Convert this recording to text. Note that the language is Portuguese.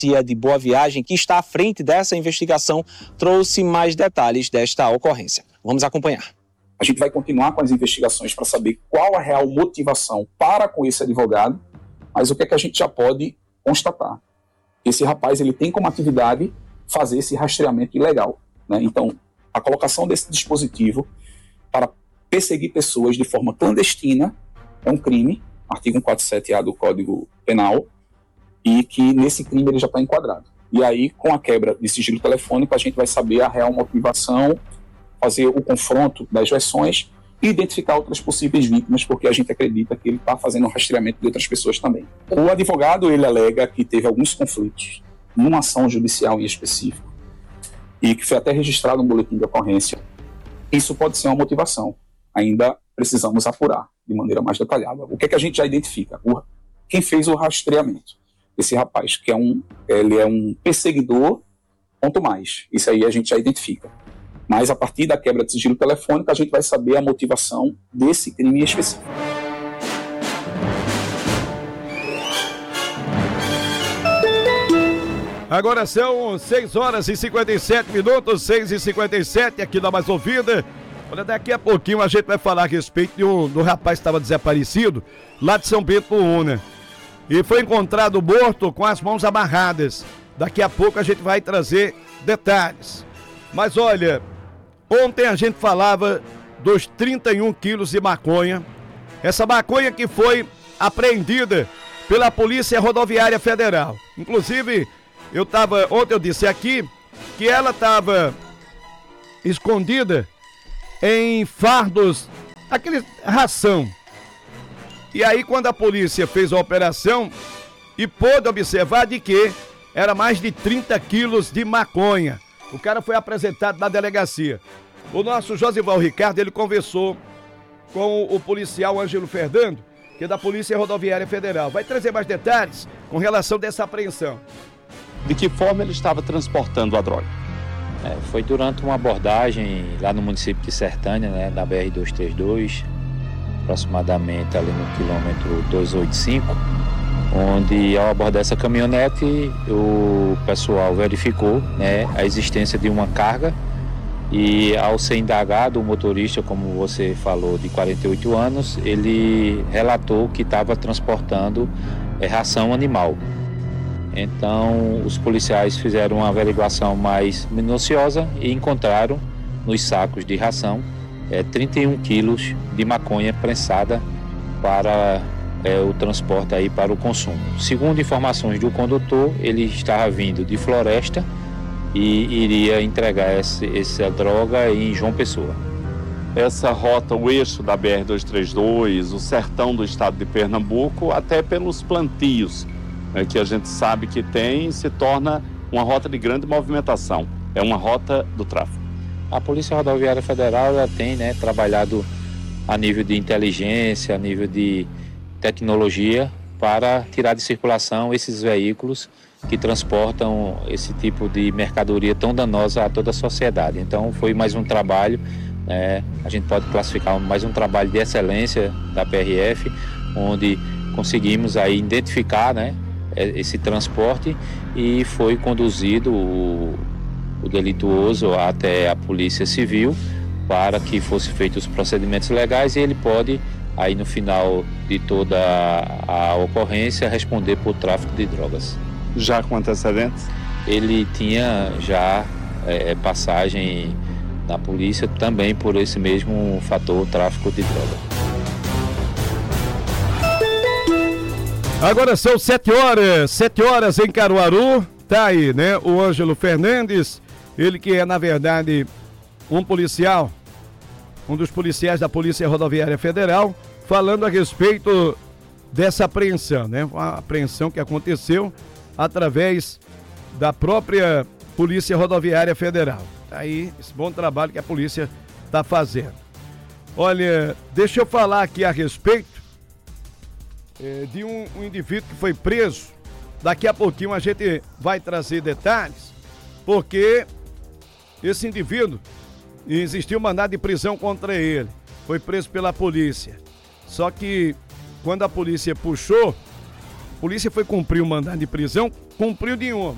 de Boa Viagem, que está à frente dessa investigação, trouxe mais detalhes desta ocorrência. Vamos acompanhar. A gente vai continuar com as investigações para saber qual a real motivação para com esse advogado, mas o que é que a gente já pode constatar? Esse rapaz ele tem como atividade fazer esse rastreamento ilegal, né? Então, a colocação desse dispositivo para perseguir pessoas de forma clandestina é um crime, artigo 147-A do Código Penal, e que nesse crime ele já está enquadrado. E aí, com a quebra de sigilo telefônico, a gente vai saber a real motivação, fazer o confronto das versões e identificar outras possíveis vítimas, porque a gente acredita que ele está fazendo um rastreamento de outras pessoas também. O advogado, ele alega que teve alguns conflitos numa ação judicial em específico e que foi até registrado um boletim de ocorrência. Isso pode ser uma motivação. Ainda precisamos apurar de maneira mais detalhada. O que é que a gente já identifica? Quem fez o rastreamento? Esse rapaz, que ele é um perseguidor, ponto mais. Isso aí a gente já identifica. Mas a partir da quebra de sigilo telefônico, a gente vai saber a motivação desse crime específico. Agora são 6 horas e 57 minutos, 6h57 aqui na Mais Ouvida. Olha, daqui a pouquinho a gente vai falar a respeito do rapaz que estava desaparecido lá de São Bento do Una. E foi encontrado morto com as mãos amarradas. Daqui a pouco a gente vai trazer detalhes. Mas olha, ontem a gente falava dos 31 quilos de maconha. Essa maconha que foi apreendida pela Polícia Rodoviária Federal. Inclusive, ontem eu disse aqui que ela estava escondida em fardos, aquele ração. E aí quando a polícia fez a operação e pôde observar de que era mais de 30 quilos de maconha. O cara foi apresentado na delegacia. O nosso Josival Ricardo, ele conversou com o policial Ângelo Fernando, que é da Polícia Rodoviária Federal. Vai trazer mais detalhes com relação dessa apreensão. De que forma ele estava transportando a droga? Foi durante uma abordagem lá no município de Sertânia, né, da BR-232, aproximadamente ali no quilômetro 285, onde ao abordar essa caminhonete o pessoal verificou, né, a existência de uma carga e ao ser indagado o motorista, como você falou, de 48 anos, ele relatou que estava transportando ração animal. Então os policiais fizeram uma averiguação mais minuciosa e encontraram nos sacos de ração 31 quilos de maconha prensada para o transporte aí para o consumo. Segundo informações do condutor, ele estava vindo de Floresta e iria entregar essa droga em João Pessoa. Essa rota, o eixo da BR-232, o sertão do estado de Pernambuco, até pelos plantios que a gente sabe que tem, se torna uma rota de grande movimentação. É uma rota do tráfico. A Polícia Rodoviária Federal ela tem, né, trabalhado a nível de inteligência, a nível de tecnologia, para tirar de circulação esses veículos que transportam esse tipo de mercadoria tão danosa a toda a sociedade. Então foi mais um trabalho, a gente pode classificar mais um trabalho de excelência da PRF, onde conseguimos aí identificar, né, esse transporte e foi conduzido o delituoso até a Polícia Civil para que fossem feitos os procedimentos legais e ele pode, aí no final de toda a ocorrência, responder por tráfico de drogas. Já com antecedentes? Ele tinha já passagem na polícia também por esse mesmo fator, tráfico de drogas. Agora são 7 horas em Caruaru, tá aí, né? O Ângelo Fernandes, ele que é, na verdade, um policial, um dos policiais da Polícia Rodoviária Federal, falando a respeito dessa apreensão, né? Uma apreensão que aconteceu através da própria Polícia Rodoviária Federal. Tá aí esse bom trabalho que a polícia está fazendo. Olha, deixa eu falar aqui a respeito de um indivíduo que foi preso. Daqui a pouquinho a gente vai trazer detalhes, porque esse indivíduo, existiu mandado de prisão contra ele, foi preso pela polícia. Só que quando a polícia puxou, a polícia foi cumprir o mandado de prisão, cumpriu de uma,